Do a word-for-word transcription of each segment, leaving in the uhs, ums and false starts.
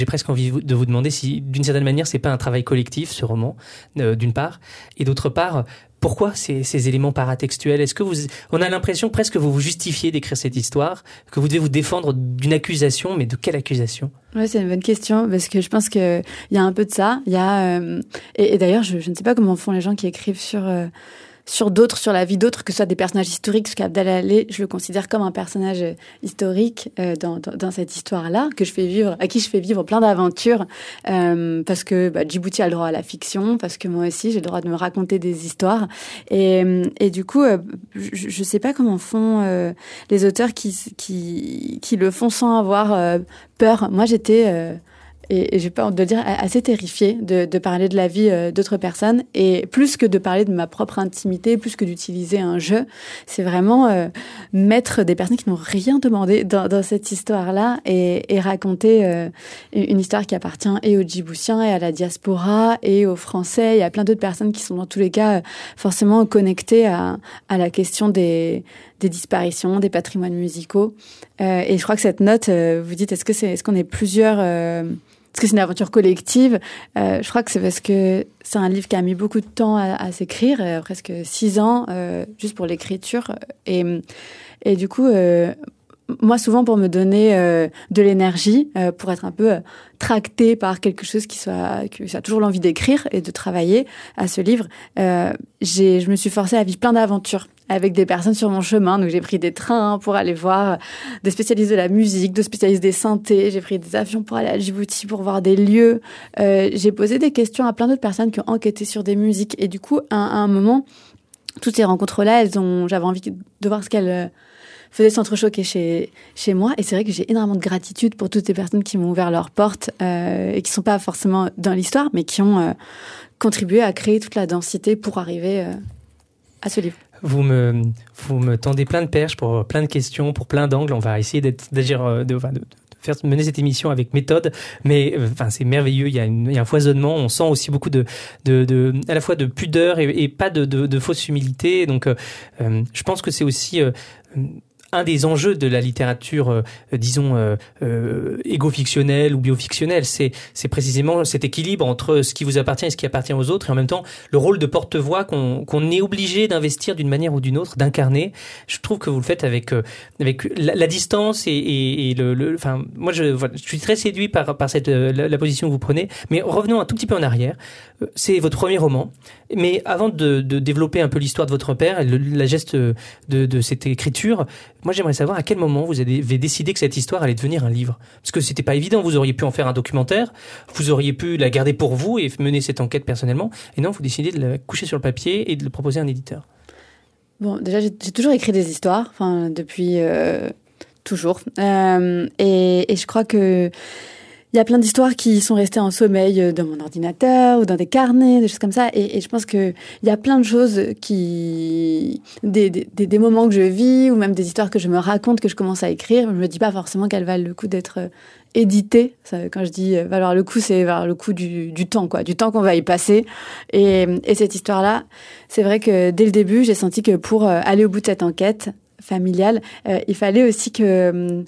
J'ai presque envie de vous demander si, d'une certaine manière, c'est pas un travail collectif, ce roman, euh, d'une part, et d'autre part, pourquoi ces, ces éléments paratextuels? Est-ce que vous, on a l'impression presque que vous vous justifiez d'écrire cette histoire, que vous devez vous défendre d'une accusation, mais de quelle accusation? Ouais, c'est une bonne question, parce que je pense que il y a un peu de ça. Il y a, euh, et, et d'ailleurs, je, je ne sais pas comment font les gens qui écrivent sur, euh, sur d'autres, sur la vie d'autres, que ce soit des personnages historiques, parce qu'Abdallah Alleh, je le considère comme un personnage historique euh, dans, dans, dans cette histoire-là, que je fais vivre, à qui je fais vivre plein d'aventures, euh, parce que bah, Djibouti a le droit à la fiction, parce que moi aussi j'ai le droit de me raconter des histoires, et, et du coup, euh, je, je sais pas comment font euh, les auteurs qui, qui, qui le font sans avoir euh, peur. Moi, j'étais euh, et, et j'ai pas honte de le dire, assez terrifiée de, de parler de la vie euh, d'autres personnes, et plus que de parler de ma propre intimité, plus que d'utiliser un jeu, c'est vraiment euh, mettre des personnes qui n'ont rien demandé dans, dans cette histoire-là, et, et raconter euh, une histoire qui appartient et aux Djiboutiens, et à la diaspora, et aux Français. Il y a plein d'autres personnes qui sont dans tous les cas forcément connectées à, à la question des, des disparitions, des patrimoines musicaux. Euh, et je crois que cette note, euh, vous dites, est-ce que c'est, est-ce qu'on est plusieurs... Euh, Est-ce que c'est une aventure collective? euh, Je crois que c'est parce que c'est un livre qui a mis beaucoup de temps à, à s'écrire, euh, presque six ans, euh, juste pour l'écriture. Et, et du coup, euh, moi, souvent, pour me donner euh, de l'énergie, euh, pour être un peu euh, tractée par quelque chose qui soit, qui a toujours l'envie d'écrire et de travailler à ce livre, euh, j'ai, je me suis forcée à vivre plein d'aventures avec des personnes sur mon chemin. Donc, j'ai pris des trains pour aller voir des spécialistes de la musique, de spécialistes des synthés. J'ai pris des avions pour aller à Djibouti pour voir des lieux. Euh, j'ai posé des questions à plein d'autres personnes qui ont enquêté sur des musiques. Et du coup, à, à un moment, toutes ces rencontres-là, elles ont, j'avais envie de voir ce qu'elles faisaient s'entrechoquer chez, chez moi. Et c'est vrai que j'ai énormément de gratitude pour toutes ces personnes qui m'ont ouvert leurs portes euh, et qui sont pas forcément dans l'histoire, mais qui ont euh, contribué à créer toute la densité pour arriver euh, à ce livre. Vous me, vous me tendez plein de perches pour plein de questions, pour plein d'angles. On va essayer d'être, d'agir, de, de, de faire mener cette émission avec méthode, mais enfin c'est merveilleux. Il y a, une, il y a un foisonnement. On sent aussi beaucoup de, de, de à la fois de pudeur et, et pas de, de, de fausse humilité. Donc, euh, je pense que c'est aussi euh, un des enjeux de la littérature, euh, disons, euh, euh, égo-fictionnelle ou biofictionnelle, c'est, c'est précisément cet équilibre entre ce qui vous appartient et ce qui appartient aux autres, et en même temps le rôle de porte-voix qu'on, qu'on est obligé d'investir d'une manière ou d'une autre, d'incarner. Je trouve que vous le faites avec euh, avec la, la distance et, et, et le, le, enfin, moi je, voilà, je suis très séduit par par cette euh, la, la position que vous prenez. Mais revenons un tout petit peu en arrière. C'est votre premier roman, mais avant de, de développer un peu l'histoire de votre père, le, la geste de, de cette écriture. Moi, j'aimerais savoir à quel moment vous avez décidé que cette histoire allait devenir un livre. Parce que c'était pas évident. Vous auriez pu en faire un documentaire, vous auriez pu la garder pour vous et mener cette enquête personnellement. Et non, vous décidez de la coucher sur le papier et de le proposer à un éditeur. Bon, déjà, j'ai, j'ai toujours écrit des histoires, enfin, depuis euh, toujours. Euh, et, et je crois que il y a plein d'histoires qui sont restées en sommeil dans mon ordinateur ou dans des carnets, des choses comme ça. Et, et je pense que il y a plein de choses qui, des, des, des moments que je vis ou même des histoires que je me raconte, que je commence à écrire. Je me dis pas forcément qu'elles valent le coup d'être éditées. Ça, quand je dis valoir le coup, c'est valoir le coup du, du temps, quoi, du temps qu'on va y passer. Et, et cette histoire-là, c'est vrai que dès le début, j'ai senti que pour aller au bout de cette enquête familiale, euh, il fallait aussi que euh,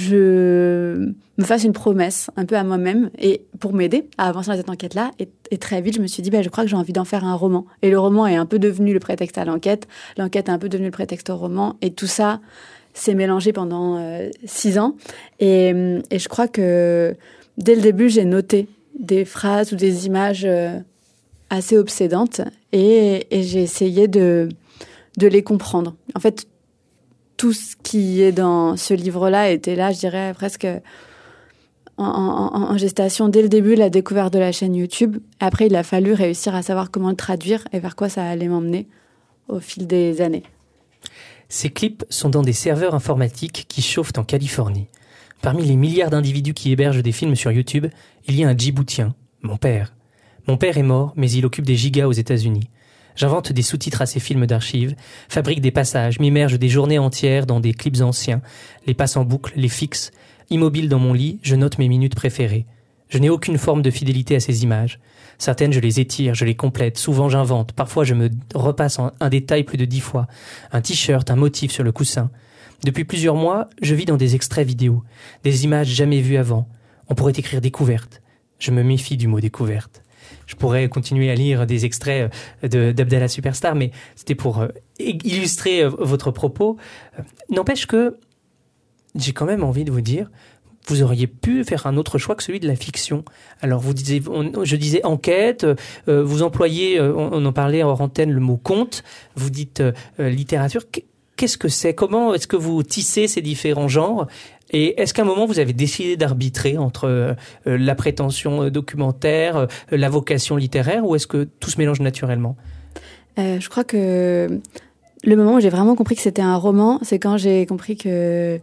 je me fasse une promesse un peu à moi-même et pour m'aider à avancer dans cette enquête-là. Et, et très vite, je me suis dit, bah, je crois que j'ai envie d'en faire un roman. Et le roman est un peu devenu le prétexte à l'enquête. L'enquête est un peu devenue le prétexte au roman. Et tout ça s'est mélangé pendant euh, six ans. Et, et je crois que dès le début, j'ai noté des phrases ou des images euh, assez obsédantes et, et j'ai essayé de, de les comprendre. En fait, tout ce qui est dans ce livre-là était là, je dirais, presque en, en, en gestation dès le début, la découverte de la chaîne YouTube. Après, il a fallu réussir à savoir comment le traduire et vers quoi ça allait m'emmener au fil des années. Ces clips sont dans des serveurs informatiques qui chauffent en Californie. Parmi les milliards d'individus qui hébergent des films sur YouTube, il y a un Djiboutien, mon père. Mon père est mort, mais il occupe des gigas aux États-Unis. J'invente des sous-titres à ces films d'archives, fabrique des passages, m'immerge des journées entières dans des clips anciens, les passe en boucle, les fixe. Immobile dans mon lit, je note mes minutes préférées. Je n'ai aucune forme de fidélité à ces images. Certaines, je les étire, je les complète. Souvent, j'invente. Parfois, je me repasse en un détail plus de dix fois. Un t-shirt, un motif sur le coussin. Depuis plusieurs mois, je vis dans des extraits vidéo. Des images jamais vues avant. On pourrait écrire découverte. Je me méfie du mot découverte. Je pourrais continuer à lire des extraits de, d'Abdallah Superstar, mais c'était pour euh, illustrer euh, votre propos. Euh, n'empêche que j'ai quand même envie de vous dire, vous auriez pu faire un autre choix que celui de la fiction. Alors, vous disiez, on, je disais enquête, euh, vous employez, euh, on, on en parlait hors antenne, le mot conte, vous dites euh, littérature. Qu'est-ce que c'est ? Comment est-ce que vous tissez ces différents genres ? Et est-ce qu'à un moment, vous avez décidé d'arbitrer entre euh, la prétention documentaire, euh, la vocation littéraire, ou est-ce que tout se mélange naturellement ? euh, Je crois que le moment où j'ai vraiment compris que c'était un roman, c'est quand j'ai compris que...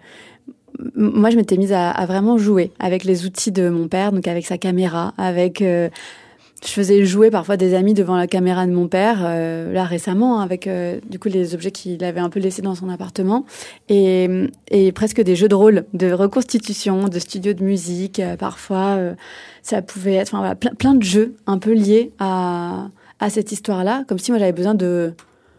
Moi, je m'étais mise à, à vraiment jouer avec les outils de mon père, donc avec sa caméra, avec... Euh, je faisais jouer parfois des amis devant la caméra de mon père, euh, là récemment, avec euh, du coup les objets qu'il avait un peu laissés dans son appartement, et, et presque des jeux de rôle, de reconstitution, de studio de musique. Euh, parfois, euh, ça pouvait être, enfin voilà, plein, plein de jeux un peu liés à à cette histoire-là, comme si moi j'avais besoin de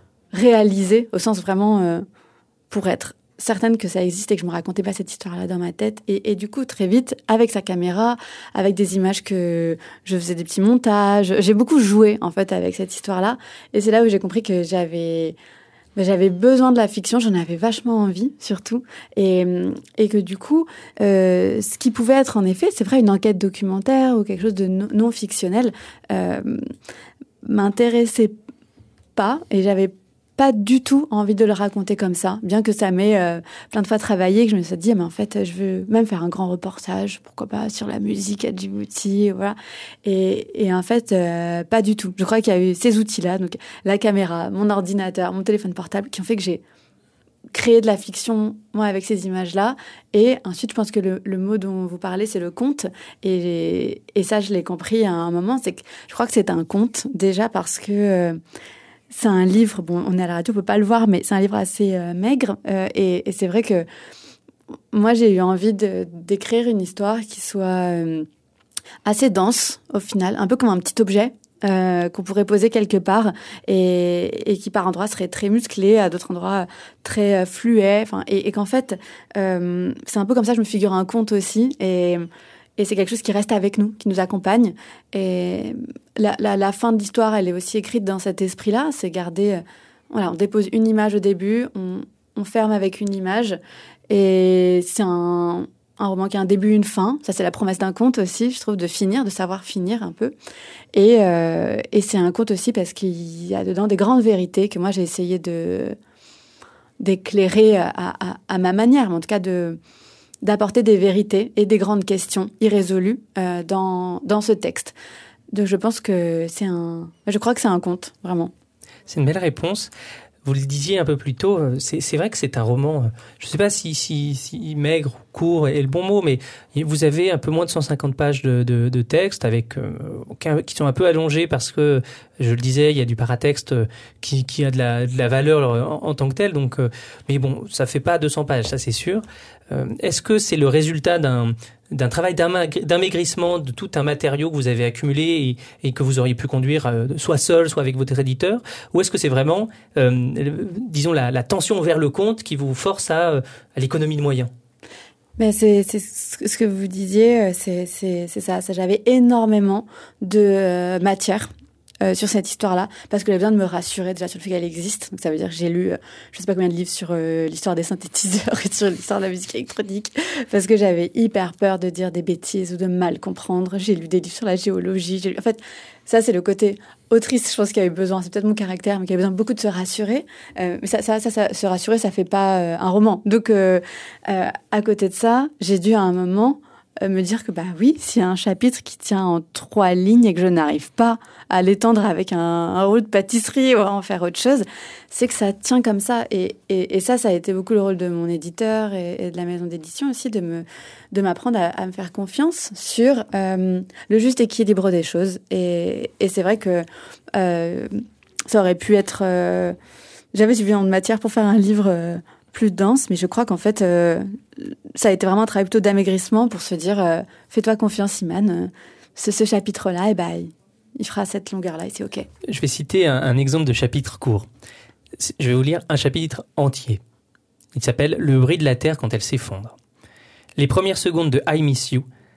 réaliser, au sens vraiment euh, pour être certaine que ça existe et que je me racontais pas cette histoire-là dans ma tête. Et, et du coup, très vite, avec sa caméra, avec des images que je faisais des petits montages, j'ai beaucoup joué, en fait, avec cette histoire-là. Et c'est là où j'ai compris que j'avais, j'avais besoin de la fiction, j'en avais vachement envie, surtout. Et, et que du coup, euh, ce qui pouvait être, en effet, c'est vrai, une enquête documentaire ou quelque chose de non, non fictionnel, euh, m'intéressait pas et j'avais pas du tout envie de le raconter comme ça, bien que ça m'ait euh, plein de fois travaillé, que je me suis dit, mais en fait, je veux même faire un grand reportage, pourquoi pas, sur la musique à Djibouti, voilà. Et, et en fait, euh, pas du tout. Je crois qu'il y a eu ces outils-là, donc la caméra, mon ordinateur, mon téléphone portable, qui ont fait que j'ai créé de la fiction, moi, avec ces images-là. Et ensuite, je pense que le, le mot dont vous parlez, c'est le conte. Et, et ça, je l'ai compris à un moment, c'est que je crois que c'est un conte, déjà parce que... Euh, c'est un livre, bon, on est à la radio, on peut pas le voir, mais c'est un livre assez euh, maigre. Euh, et, et c'est vrai que moi, j'ai eu envie de, d'écrire une histoire qui soit euh, assez dense, au final, un peu comme un petit objet euh, qu'on pourrait poser quelque part et, et qui, par endroits, serait très musclé, à d'autres endroits, très euh, fluet. Enfin, et, et qu'en fait, euh, c'est un peu comme ça, je me figure un conte aussi. Et... Et c'est quelque chose qui reste avec nous, qui nous accompagne. Et la, la, la fin de l'histoire, elle est aussi écrite dans cet esprit-là. C'est garder... Voilà, on dépose une image au début, on, on ferme avec une image. Et c'est un, un roman qui a un début, une fin. Ça, c'est la promesse d'un conte aussi, je trouve, de finir, de savoir finir un peu. Et, euh, et c'est un conte aussi parce qu'il y a dedans des grandes vérités que moi, j'ai essayé de, d'éclairer à, à, à ma manière, mais en tout cas de... d'apporter des vérités et des grandes questions irrésolues euh, dans, dans ce texte. Donc je pense que c'est un... Je crois que c'est un conte, vraiment. C'est une belle réponse. Vous le disiez un peu plus tôt, c'est, c'est vrai que c'est un roman, je ne sais pas si, si, si maigre ou court est le bon mot, mais vous avez un peu moins de cent cinquante pages de, de, de texte avec, euh, qui sont un peu allongés parce que, je le disais, il y a du paratexte qui, qui a de la, de la valeur en, en tant que tel. Donc, euh, mais bon, ça ne fait pas deux cents pages, ça c'est sûr. Euh, est-ce que c'est le résultat d'un, d'un travail d'amaigrissement de tout un matériau que vous avez accumulé et, et que vous auriez pu conduire euh, soit seul, soit avec votre éditeur, ou est-ce que c'est vraiment, euh, disons, la, la tension vers le conte qui vous force à, à l'économie de moyens? Ben c'est, c'est ce que vous disiez, c'est, c'est, c'est ça, ça. J'avais énormément de euh, matière. Euh, sur cette histoire-là, parce que j'avais besoin de me rassurer déjà sur le fait qu'elle existe. Donc ça veut dire que j'ai lu, euh, je sais pas combien de livres sur euh, l'histoire des synthétiseurs et sur l'histoire de la musique électronique, parce que j'avais hyper peur de dire des bêtises ou de mal comprendre. J'ai lu des livres sur la géologie. J'ai lu... En fait, ça c'est le côté autrice, je pense, qui a eu besoin. C'est peut-être mon caractère, mais qui a besoin beaucoup de se rassurer. Euh, mais ça, ça, ça, ça, se rassurer, ça fait pas euh, un roman. Donc, euh, euh, à côté de ça, j'ai dû à un moment me dire que bah oui, s'il y a un chapitre qui tient en trois lignes et que je n'arrive pas à l'étendre avec un, un rouleau de pâtisserie ou à en faire autre chose, c'est que ça tient comme ça. Et, et, et ça, ça a été beaucoup le rôle de mon éditeur et, et de la maison d'édition aussi, de me de m'apprendre à, à me faire confiance sur euh, le juste équilibre des choses. Et, et c'est vrai que euh, ça aurait pu être... Euh, j'avais suffisamment de matière pour faire un livre... Euh, plus dense, mais je crois qu'en fait, euh, ça a été vraiment un travail plutôt d'amaigrissement pour se dire, euh, fais-toi confiance, Iman, euh, ce, ce chapitre-là, eh ben, il, il fera cette longueur-là et c'est OK. Je vais citer un, un exemple de chapitre court. Je vais vous lire un chapitre entier. Il s'appelle « Le bruit de la terre quand elle s'effondre ». Les premières secondes de « I miss you »,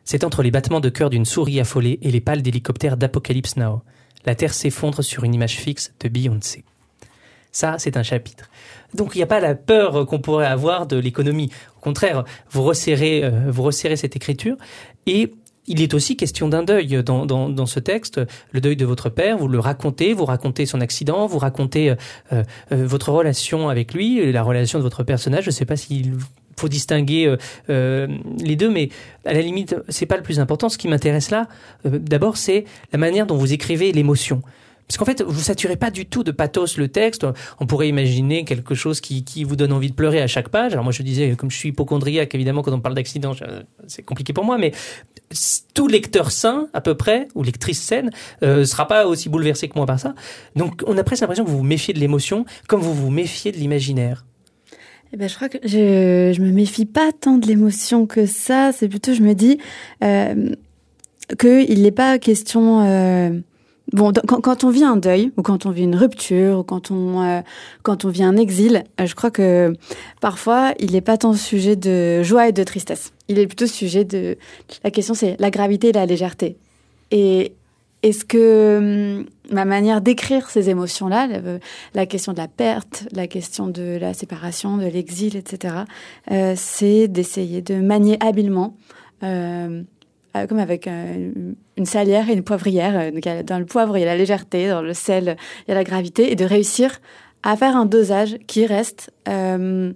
C'est entre les battements de cœur d'une souris affolée et les pales d'hélicoptères d'Apocalypse Now. La Terre s'effondre sur une image fixe de Beyoncé. Ça, c'est un chapitre. Donc, il n'y a pas la peur qu'on pourrait avoir de l'économie. Au contraire, vous resserrez, euh, vous resserrez cette écriture. Et il est aussi question d'un deuil dans, dans, dans ce texte. Le deuil de votre père, vous le racontez, vous racontez son accident, vous racontez euh, euh, votre relation avec lui, la relation de votre personnage. Je ne sais pas s'il faut distinguer euh, euh, les deux, mais à la limite, c'est pas le plus important. Ce qui m'intéresse là, euh, d'abord, c'est la manière dont vous écrivez l'émotion. Parce qu'en fait, vous saturez pas du tout de pathos le texte. On pourrait imaginer quelque chose qui, qui vous donne envie de pleurer à chaque page. Alors moi, je disais, comme je suis hypocondriaque, évidemment, quand on parle d'accident, c'est compliqué pour moi, mais tout lecteur sain, à peu près, ou lectrice saine, euh, sera pas aussi bouleversé que moi par ça. Donc, on a presque l'impression que vous vous méfiez de l'émotion, comme vous vous méfiez de l'imaginaire. Eh ben, je crois que je, je me méfie pas tant de l'émotion que ça. C'est plutôt, je me dis, euh, qu'il n'est pas question, euh, bon, quand, quand on vit un deuil, ou quand on vit une rupture, ou quand on, euh, quand on vit un exil, euh, je crois que parfois, il n'est pas tant sujet de joie et de tristesse. Il est plutôt sujet de, la question c'est la gravité et la légèreté. Et, est-ce que ma manière d'écrire ces émotions-là, la question de la perte, la question de la séparation, de l'exil, et cetera, euh, c'est d'essayer de manier habilement, euh, comme avec euh, une salière et une poivrière. Donc, dans le poivre, il y a la légèreté, dans le sel, il y a la gravité, et de réussir à faire un dosage qui reste euh,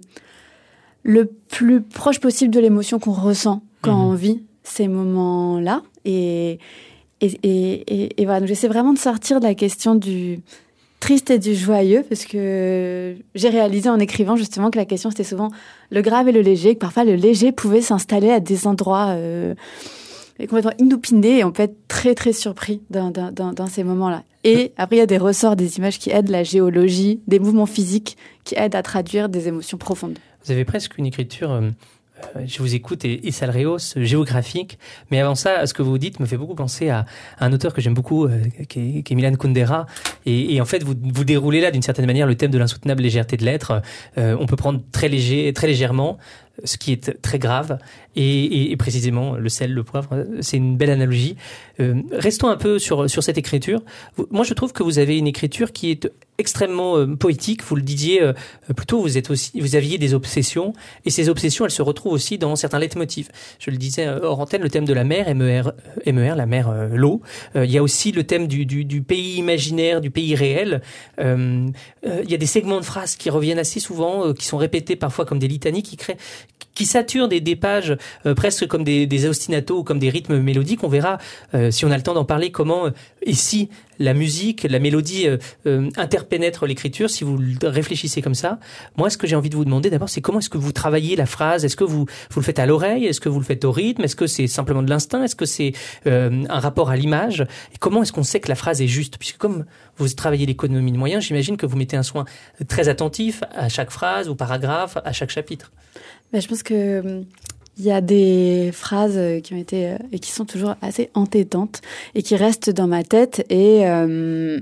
le plus proche possible de l'émotion qu'on ressent quand mmh. on vit ces moments-là. Et Et, et, et, et voilà, donc j'essaie vraiment de sortir de la question du triste et du joyeux, parce que j'ai réalisé en écrivant justement que la question c'était souvent le grave et le léger, que parfois le léger pouvait s'installer à des endroits euh, complètement inopinés, et on peut être très très surpris dans, dans, dans, dans ces moments-là. Et après il y a des ressorts, des images qui aident, la géologie, des mouvements physiques qui aident à traduire des émotions profondes. Vous avez presque une écriture... Euh... Je vous écoute et, et ça le rehausse, géographique. Mais avant ça, ce que vous dites me fait beaucoup penser à, à un auteur que j'aime beaucoup, euh, qui, est, qui est Milan Kundera. Et, et en fait, vous, vous déroulez là, d'une certaine manière, le thème de l'insoutenable légèreté de l'être. Euh, on peut prendre très léger, très légèrement, ce qui est très grave. Et, et, et précisément, le sel, le poivre, c'est une belle analogie. Euh, restons un peu sur, sur cette écriture. Vous, moi, je trouve que vous avez une écriture qui est extrêmement euh, poétique. Vous le disiez euh, plutôt, vous êtes aussi, vous aviez des obsessions, et ces obsessions, elles se retrouvent aussi dans certains leitmotifs. Je le disais euh, hors antenne, le thème de la mer, M E R, M E R, la mer, euh, l'eau. Euh, il y a aussi le thème du, du, du pays imaginaire, du pays réel. Euh, euh, il y a des segments de phrases qui reviennent assez souvent, euh, qui sont répétés parfois comme des litanies, qui créent, qui saturent des, des pages euh, presque comme des, des ostinatos ou comme des rythmes mélodiques. On verra, euh, si on a le temps d'en parler, comment, euh, et si la musique, la mélodie euh, euh, interpénètre l'écriture, si vous réfléchissez comme ça. Moi, ce que j'ai envie de vous demander d'abord, c'est comment est-ce que vous travaillez la phrase? Est-ce que vous, vous le faites à l'oreille? Est-ce que vous le faites au rythme? Est-ce que c'est simplement de l'instinct? Est-ce que c'est euh, un rapport à l'image? Et comment est-ce qu'on sait que la phrase est juste? Puisque comme vous travaillez l'économie de moyens, j'imagine que vous mettez un soin très attentif à chaque phrase ou paragraphe, à chaque chapitre. Ben, je pense que il y a des phrases qui ont été euh, et qui sont toujours assez entêtantes et qui restent dans ma tête, et euh,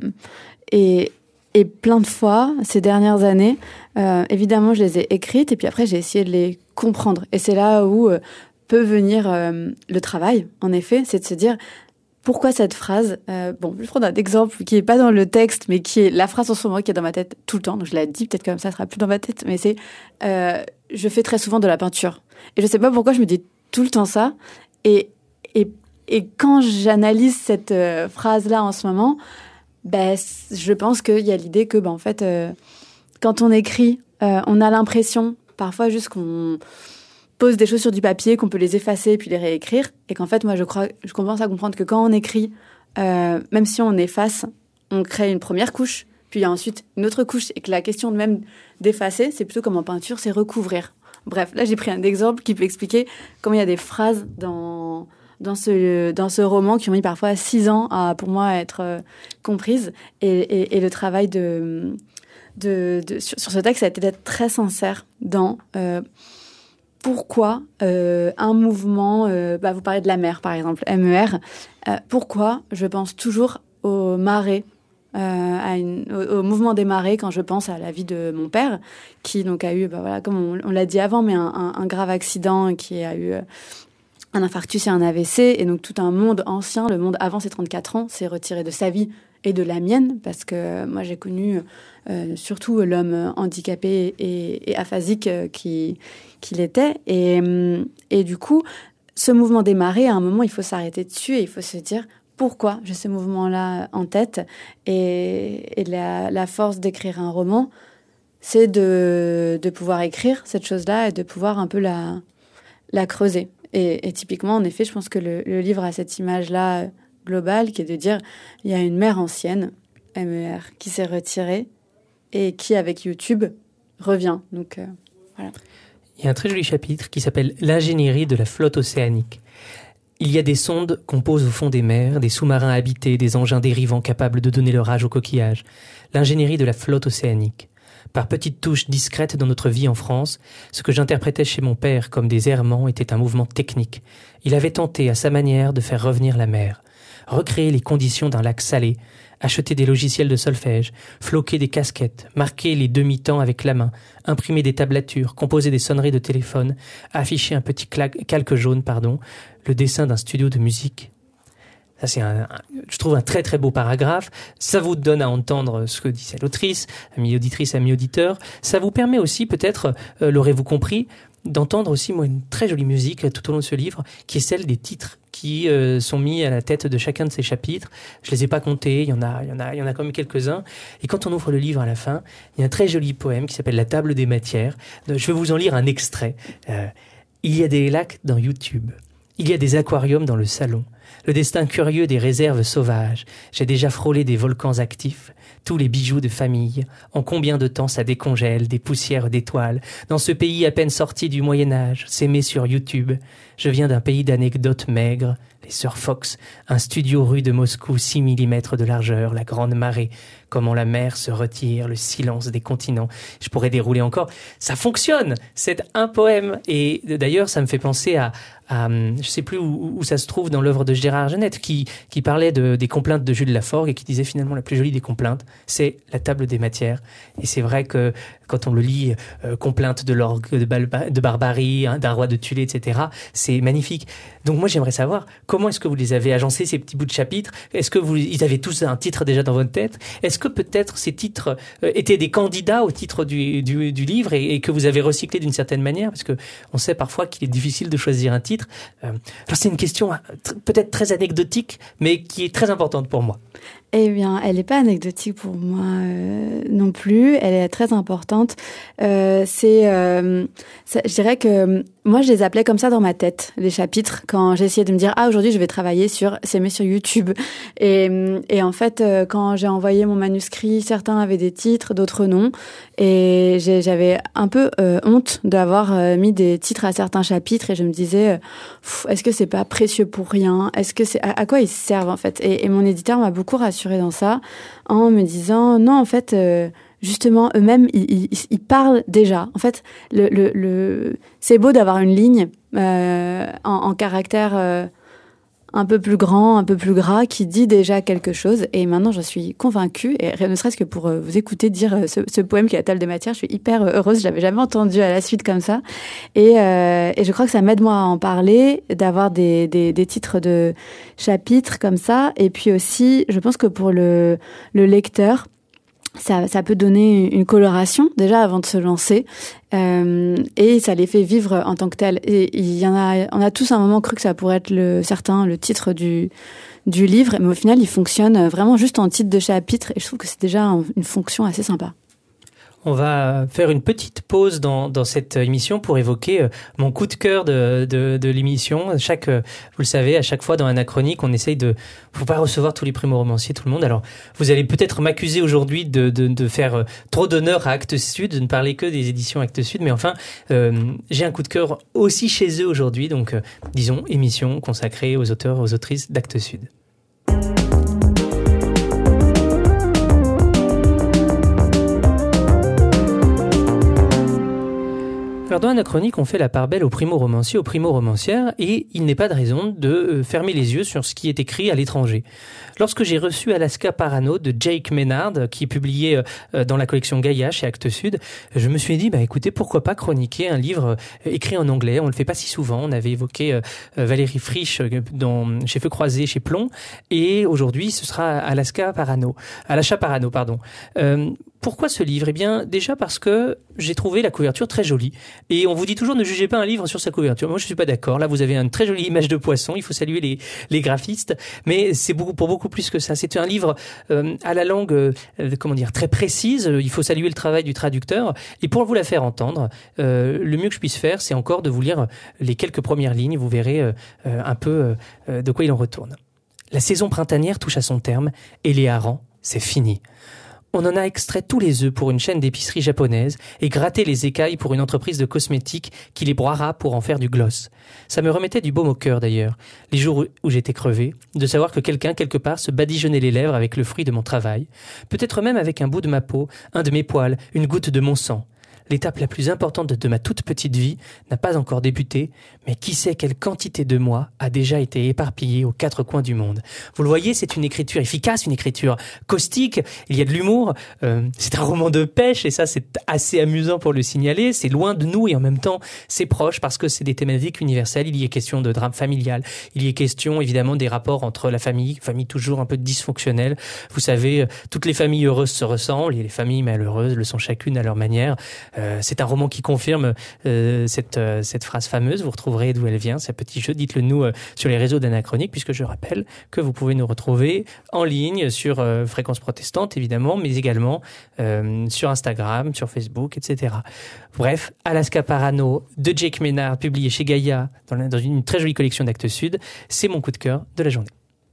et et plein de fois ces dernières années, euh, évidemment, je les ai écrites et puis après j'ai essayé de les comprendre, et c'est là où euh, peut venir euh, le travail. En effet, c'est de se dire pourquoi cette phrase. Euh, bon, je vais prendre un exemple qui est pas dans le texte, mais qui est la phrase en ce moment qui est dans ma tête tout le temps. Donc je la dis, peut-être comme ça, ça sera plus dans ma tête, mais c'est euh, je fais très souvent de la peinture. Et je sais pas pourquoi je me dis tout le temps ça. Et, et, et quand j'analyse cette euh, phrase-là en ce moment, ben, je pense qu'il y a l'idée que, ben, en fait, euh, quand on écrit, euh, on a l'impression, parfois juste qu'on pose des choses sur du papier, qu'on peut les effacer puis les réécrire. Et qu'en fait, moi, je crois, je commence à comprendre que quand on écrit, euh, même si on efface, on crée une première couche, puis il y a ensuite une autre couche, et que la question de même d'effacer, c'est plutôt comme en peinture, c'est recouvrir. Bref, là, j'ai pris un exemple qui peut expliquer comment il y a des phrases dans, dans, ce, dans ce roman qui ont mis parfois six ans à, pour moi, à être euh, comprises. Et, et, et le travail de, de, de, sur, sur ce texte, ça a été d'être très sincère dans euh, pourquoi euh, un mouvement... Euh, bah, vous parlez de la mer, par exemple, M E R. Euh, pourquoi je pense toujours aux marées, Euh, à une, au, au mouvement des marées quand je pense à la vie de mon père, qui donc a eu, bah voilà, comme on, on l'a dit avant, mais un, un, un grave accident, qui a eu euh, un infarctus et un A V C, et donc tout un monde ancien, le monde avant ses trente-quatre ans, s'est retiré de sa vie et de la mienne, parce que moi j'ai connu euh, surtout l'homme handicapé et, et aphasique euh, qui, qu'il était. Et, et du coup, ce mouvement démarré, à un moment, il faut s'arrêter dessus et il faut se dire pourquoi j'ai ce mouvement-là en tête. Et, et la, la force d'écrire un roman, c'est de, de pouvoir écrire cette chose-là et de pouvoir un peu la, la creuser. Et, et typiquement, en effet, je pense que le, le livre a cette image-là globale qui est de dire il y a une mère ancienne, M E R, qui s'est retirée et qui, avec YouTube, revient. Donc, euh, voilà. Il y a un très joli chapitre qui s'appelle « L'ingénierie de la flotte océanique ». Il y a des sondes qu'on pose au fond des mers, des sous-marins habités, des engins dérivants capables de donner leur âge aux coquillages. L'ingénierie de la flotte océanique. Par petites touches discrètes dans notre vie en France, ce que j'interprétais chez mon père comme des errements était un mouvement technique. Il avait tenté, à sa manière, de faire revenir la mer, recréer les conditions d'un lac salé, acheter des logiciels de solfège, floquer des casquettes, marquer les demi-temps avec la main, imprimer des tablatures, composer des sonneries de téléphone, afficher un petit calque jaune, pardon, le dessin d'un studio de musique. Ça, c'est un, un, je trouve un très très beau paragraphe. Ça vous donne à entendre ce que disait l'autrice, amis auditrice, amis auditeurs. Ça vous permet aussi, peut-être, euh, l'aurez-vous compris, d'entendre aussi moi une très jolie musique tout au long de ce livre, qui est celle des titres qui euh, sont mis à la tête de chacun de ces chapitres. Je les ai pas comptés, il y en a, il y en a, il y en a quand même quelques-uns. Et quand on ouvre le livre à la fin, il y a un très joli poème qui s'appelle La table des matières. Je vais vous en lire un extrait. Euh, il y a des lacs dans YouTube. Il y a des aquariums dans le salon. Le destin curieux des réserves sauvages. J'ai déjà frôlé des volcans actifs. Tous les bijoux de famille. En combien de temps ça décongèle des poussières d'étoiles. Dans ce pays à peine sorti du Moyen-Âge, s'aimer sur YouTube. Je viens d'un pays d'anecdotes maigres. Les Sœurs Fox. Un studio rue de Moscou, six millimètres de largeur. La grande marée. Comment la mer se retire. Le silence des continents. Je pourrais dérouler encore. Ça fonctionne. C'est un poème. Et d'ailleurs, ça me fait penser à, à je sais plus où, où ça se trouve dans l'œuvre de Gérard Genette, qui, qui parlait de, des complaintes de Jules Laforgue et qui disait finalement la plus jolie des complaintes, c'est la table des matières. Et c'est vrai que quand on le lit, euh, complainte de l'orgue de, balba, de barbarie, hein, d'un roi de Tulé, et cetera, c'est magnifique. Donc moi, j'aimerais savoir, comment est-ce que vous les avez agencés, ces petits bouts de chapitres? Est-ce que vous, ils avaient tous un titre déjà dans votre tête? Est-ce que peut-être ces titres euh, étaient des candidats au titre du, du, du livre et, et que vous avez recyclé d'une certaine manière? Parce que on sait parfois qu'il est difficile de choisir un titre. Euh, alors c'est une question peut-être très anecdotique, mais qui est très importante pour moi. Eh bien, elle n'est pas anecdotique pour moi euh, non plus. Elle est très importante. Euh, c'est, euh, ça, je dirais que moi, je les appelais comme ça dans ma tête, les chapitres, quand j'essayais de me dire « Ah, aujourd'hui, je vais travailler sur s'aimer sur YouTube ». Et, et en fait, euh, quand j'ai envoyé mon manuscrit, certains avaient des titres, d'autres non. Et j'ai, j'avais un peu euh, honte d'avoir euh, mis des titres à certains chapitres. Et je me disais « Est-ce que c'est pas précieux pour rien ? Est-ce que c'est à, à quoi ils servent en fait ?» Et, et mon éditeur m'a beaucoup rassurée dans ça, en me disant non, en fait, euh, justement, eux-mêmes, ils, ils, ils parlent déjà. En fait, le, le, le... c'est beau d'avoir une ligne euh, en, en caractère euh, un peu plus grand, un peu plus gras, qui dit déjà quelque chose. Et maintenant, je suis convaincue, et ne serait-ce que pour euh, vous écouter dire euh, ce, ce poème qui est la table des matières, je suis hyper heureuse. Je l'avais jamais entendu à la suite comme ça. Et, euh, et je crois que ça m'aide, moi, à en parler, d'avoir des, des, des titres de chapitres comme ça. Et puis aussi, je pense que pour le, le lecteur, ça, ça peut donner une coloration déjà avant de se lancer, euh, et ça les fait vivre en tant que tel. Et il y en a, on a tous à un moment cru que ça pourrait être le certain le titre du du livre, mais au final, il fonctionne vraiment juste en titre de chapitre. Et je trouve que c'est déjà une fonction assez sympa. On va faire une petite pause dans, dans cette émission pour évoquer mon coup de cœur de, de, de l'émission. Chaque, vous le savez, à chaque fois dans Anachronique, on essaye de, faut pas recevoir tous les primo-romanciers, tout le monde. Alors, vous allez peut-être m'accuser aujourd'hui de, de, de faire trop d'honneur à Actes Sud, de ne parler que des éditions Actes Sud, mais enfin, euh, j'ai un coup de cœur aussi chez eux aujourd'hui. Donc, euh, disons, émission consacrée aux auteurs, aux autrices d'Actes Sud. Alors dans Anachronique, on fait la part belle aux primo-romanciers, aux primo-romancières, et il n'est pas de raison de fermer les yeux sur ce qui est écrit à l'étranger. Lorsque j'ai reçu Alaska Parano de Jake Maynard, qui est publié dans la collection Gaïa chez Actes Sud, je me suis dit, bah écoutez, pourquoi pas chroniquer un livre écrit en anglais. On le fait pas si souvent. On avait évoqué Valérie Frisch dans, chez Feu Croisé, chez Plomb, et aujourd'hui ce sera Alaska Parano, Alaska Parano, pardon. Euh, Pourquoi ce livre ? Eh bien, déjà parce que j'ai trouvé la couverture très jolie. Et on vous dit toujours ne jugez pas un livre sur sa couverture. Moi, je suis pas d'accord. Là, vous avez une très jolie image de poisson. Il faut saluer les, les graphistes. Mais c'est beaucoup, pour beaucoup plus que ça. C'est un livre euh, à la langue, euh, comment dire, très précise. Il faut saluer le travail du traducteur. Et pour vous la faire entendre, euh, le mieux que je puisse faire, c'est encore de vous lire les quelques premières lignes. Vous verrez euh, un peu euh, de quoi il en retourne. La saison printanière touche à son terme et les harengs, c'est fini. On en a extrait tous les œufs pour une chaîne d'épicerie japonaise et gratté les écailles pour une entreprise de cosmétiques qui les broiera pour en faire du gloss. Ça me remettait du baume au cœur d'ailleurs, les jours où j'étais crevé, de savoir que quelqu'un quelque part se badigeonnait les lèvres avec le fruit de mon travail, peut-être même avec un bout de ma peau, un de mes poils, une goutte de mon sang. L'étape la plus importante de ma toute petite vie n'a pas encore débuté, mais qui sait quelle quantité de moi a déjà été éparpillée aux quatre coins du monde. Vous le voyez, c'est une écriture efficace, une écriture caustique, il y a de l'humour, euh, c'est un roman de pêche et ça c'est assez amusant pour le signaler, c'est loin de nous et en même temps c'est proche parce que c'est des thématiques universelles, il y est question de drame familial, il y est question évidemment des rapports entre la famille, famille toujours un peu dysfonctionnelle, vous savez, toutes les familles heureuses se ressemblent et les familles malheureuses le sont chacune à leur manière. Euh, c'est un roman qui confirme euh, cette, euh, cette phrase fameuse. Vous retrouverez d'où elle vient, ce petit jeu. Dites-le nous euh, sur les réseaux d'Anachronique, puisque je rappelle que vous pouvez nous retrouver en ligne sur euh, Fréquence Protestante, évidemment, mais également euh, sur Instagram, sur Facebook, et cetera. Bref, Alaska Parano de Jake Maynard, publié chez Gaïa dans, la, dans une très jolie collection d'Actes Sud. C'est mon coup de cœur de la journée.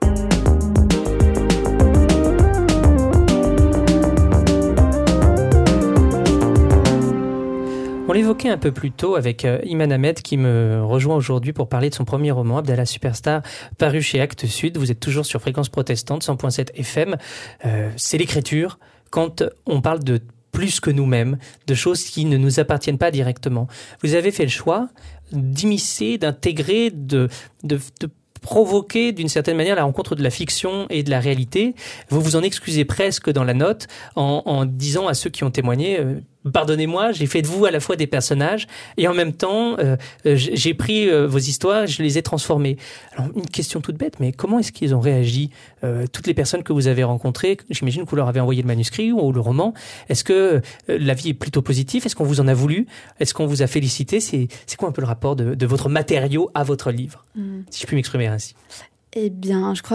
On l'évoquait un peu plus tôt avec euh, Iman Ahmed qui me rejoint aujourd'hui pour parler de son premier roman, Abdallah Superstar, paru chez Actes Sud. Vous êtes toujours sur Fréquence Protestante, cent point sept F M. Euh, c'est l'écriture quand on parle de plus que nous-mêmes, de choses qui ne nous appartiennent pas directement. Vous avez fait le choix d'immiscer, d'intégrer, de, de, de provoquer d'une certaine manière la rencontre de la fiction et de la réalité. Vous vous en excusez presque dans la note en, en disant à ceux qui ont témoigné euh, pardonnez-moi, j'ai fait de vous à la fois des personnages et en même temps euh, j'ai pris euh, vos histoires, je les ai transformées. Alors une question toute bête, mais comment est-ce qu'ils ont réagi euh, toutes les personnes que vous avez rencontrées? J'imagine que vous leur avez envoyé le manuscrit ou le roman. Est-ce que euh, l'avis est plutôt positif? Est-ce qu'on vous en a voulu? Est-ce qu'on vous a félicité? C'est, c'est quoi un peu le rapport de, de votre matériau à votre livre, mmh. si je puis m'exprimer ainsi? Eh bien, je crois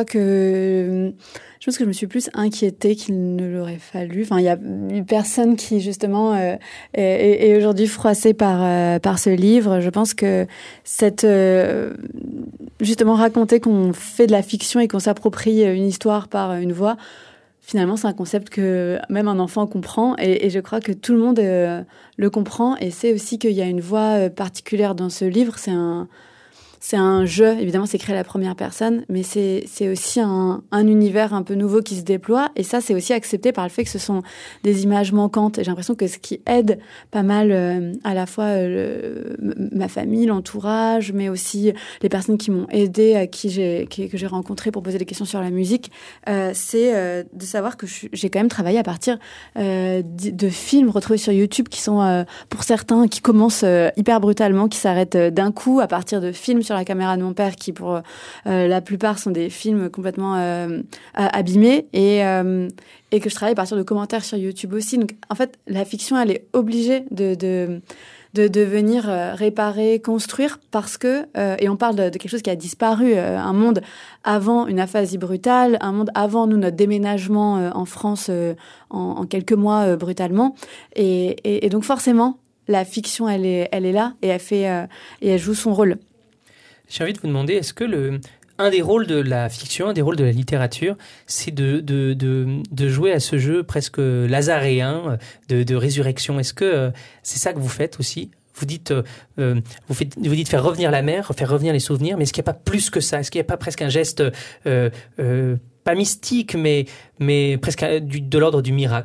que je pense que je me suis plus inquiétée qu'il ne l'aurait fallu. Enfin, il y a une personne qui justement euh, est, est aujourd'hui froissée par euh, par ce livre. Je pense que cette euh, justement raconter qu'on fait de la fiction et qu'on s'approprie une histoire par une voix, finalement, c'est un concept que même un enfant comprend et, et je crois que tout le monde euh, le comprend. Et c'est aussi qu'il y a une voix particulière dans ce livre. C'est un C'est un jeu, évidemment, c'est créé à la première personne, mais c'est, c'est aussi un, un univers un peu nouveau qui se déploie. Et ça, c'est aussi accepté par le fait que ce sont des images manquantes. Et j'ai l'impression que ce qui aide pas mal euh, à la fois euh, le, ma famille, l'entourage, mais aussi les personnes qui m'ont aidée, à qui j'ai, qui, que j'ai rencontrées pour poser des questions sur la musique, euh, c'est euh, de savoir que je, j'ai quand même travaillé à partir euh, de, de films retrouvés sur YouTube qui sont, euh, pour certains, qui commencent euh, hyper brutalement, qui s'arrêtent euh, d'un coup à partir de films sur la caméra de mon père qui pour euh, la plupart sont des films complètement euh, abîmés et, euh, et que je travaille à partir de commentaires sur YouTube aussi. Donc en fait la fiction elle est obligée de, de, de, de venir euh, réparer, construire parce que, euh, et on parle de, de quelque chose qui a disparu, euh, un monde avant une aphasie brutale, un monde avant nous notre déménagement euh, en France euh, en, en quelques mois euh, brutalement et, et, et donc forcément la fiction elle est, elle est là et elle, fait, euh, et elle joue son rôle. J'ai envie de vous demander, est-ce que le, un des rôles de la fiction, un des rôles de la littérature, c'est de, de, de, de jouer à ce jeu presque lazaréen de, de résurrection? Est-ce que euh, c'est ça que vous faites aussi? Vous dites, euh, vous, faites, vous dites faire revenir la mer, faire revenir les souvenirs, mais est-ce qu'il n'y a pas plus que ça? Est-ce qu'il n'y a pas presque un geste, euh, euh, pas mystique, mais, mais presque du, de l'ordre du miracle?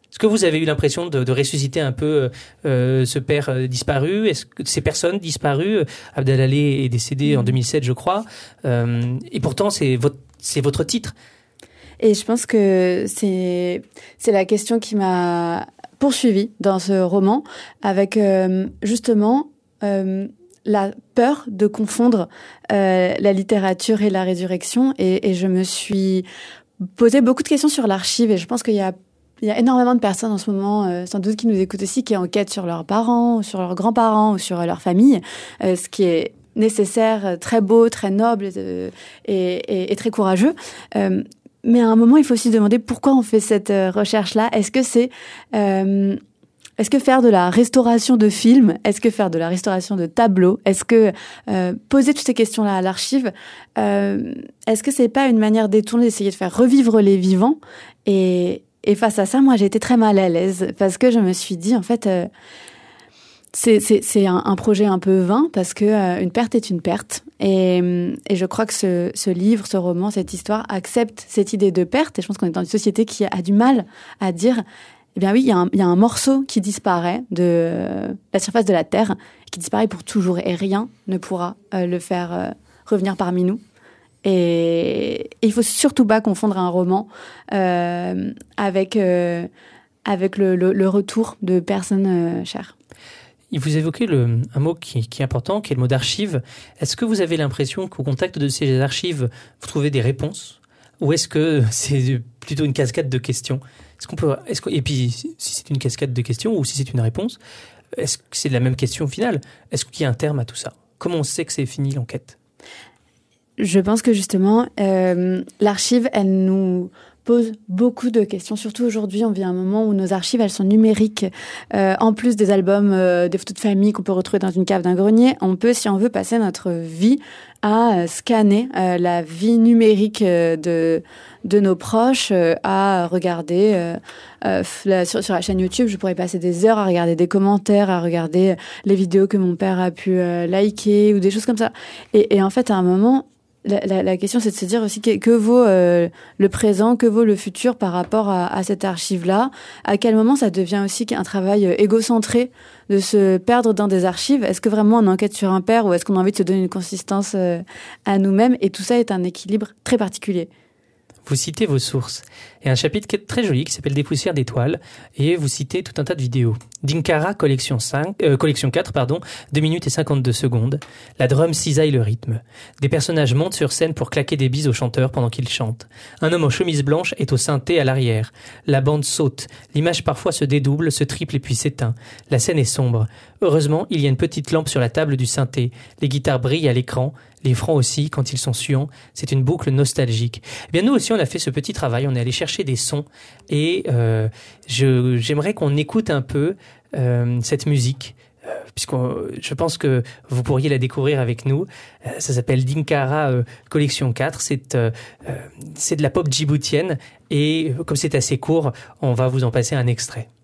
Est-ce que vous avez eu l'impression de, de ressusciter un peu euh, ce père euh, disparu? Est-ce que ces personnes disparues? Abdelaleh est décédé mmh. en deux mille sept, je crois. Euh, et pourtant, c'est votre, c'est votre titre. Et je pense que c'est, c'est la question qui m'a poursuivie dans ce roman, avec euh, justement euh, la peur de confondre euh, la littérature et la résurrection. Et, et je me suis posé beaucoup de questions sur l'archive, et je pense qu'il y a Il y a énormément de personnes en ce moment, euh, sans doute qui nous écoutent aussi, qui enquêtent sur leurs parents, ou sur leurs grands-parents, ou sur leur famille, euh, ce qui est nécessaire, très beau, très noble euh, et, et, et très courageux. Euh, mais à un moment, il faut aussi se demander pourquoi on fait cette euh, recherche-là. Est-ce que c'est... Euh, Est-ce que faire de la restauration de films, est-ce que faire de la restauration de tableaux, est-ce que euh, poser toutes ces questions-là à l'archive, euh, est-ce que c'est pas une manière détournée d'essayer de faire revivre les vivants? Et Et face à ça, moi, j'ai été très mal à l'aise parce que je me suis dit, en fait, euh, c'est, c'est, c'est un, un projet un peu vain parce que euh, une perte est une perte. Et, et je crois que ce, ce livre, ce roman, cette histoire accepte cette idée de perte. Et je pense qu'on est dans une société qui a du mal à dire, eh bien oui, il y a un, il y a un morceau qui disparaît de euh, la surface de la Terre, qui disparaît pour toujours, et rien ne pourra euh, le faire euh, revenir parmi nous. Et il faut surtout pas confondre un roman euh, avec euh, avec le, le, le retour de personnes euh, chères. Vous évoquez le, un mot qui, qui est important, qui est le mot d'archive. Est-ce que vous avez l'impression qu'au contact de ces archives, vous trouvez des réponses, ou est-ce que c'est plutôt une cascade de questions? Est-ce qu'on peut, est-ce que, et puis, si c'est une cascade de questions ou si c'est une réponse, est-ce que c'est la même question au final? Est-ce qu'il y a un terme à tout ça? Comment on sait que c'est fini l'enquête? Je pense que justement, euh, l'archive, elle nous pose beaucoup de questions. Surtout aujourd'hui, on vit un moment où nos archives, elles sont numériques. Euh, en plus des albums, euh, des photos de famille qu'on peut retrouver dans une cave d'un grenier, on peut, si on veut, passer notre vie à euh, scanner euh, la vie numérique euh, de de nos proches, euh, à regarder euh, euh, la, sur, sur la chaîne YouTube. Je pourrais passer des heures à regarder des commentaires, à regarder les vidéos que mon père a pu euh, liker ou des choses comme ça. Et, et en fait, à un moment, La, la, la question, c'est de se dire aussi que, que vaut euh, le présent, que vaut le futur par rapport à, à cette archive-là. À quel moment ça devient aussi un travail égocentré de se perdre dans des archives? Est-ce que vraiment on enquête sur un père, ou est-ce qu'on a envie de se donner une consistance euh, à nous-mêmes? Et tout ça est un équilibre très particulier. Vous citez vos sources. Il y a un chapitre qui est très joli qui s'appelle « Des poussières d'étoiles » et vous citez tout un tas de vidéos. Dinkara, collection, cinq, euh, collection quatre, pardon, deux minutes et cinquante-deux secondes. La drum cisaille le rythme. Des personnages montent sur scène pour claquer des bises au chanteur pendant qu'il chante. Un homme en chemise blanche est au synthé à l'arrière. La bande saute. L'image parfois se dédouble, se triple et puis s'éteint. La scène est sombre. Heureusement, il y a une petite lampe sur la table du synthé. Les guitares brillent à l'écran. Les francs aussi, quand ils sont suants, c'est une boucle nostalgique. Eh bien, nous aussi, on a fait ce petit travail. On est allé chercher des sons et euh, je, j'aimerais qu'on écoute un peu euh, cette musique, euh, puisqu'on, je pense que vous pourriez la découvrir avec nous. Euh, ça s'appelle Dinkara euh, Collection quatre. C'est, euh, euh, c'est de la pop djiboutienne et comme c'est assez court, on va vous en passer un extrait.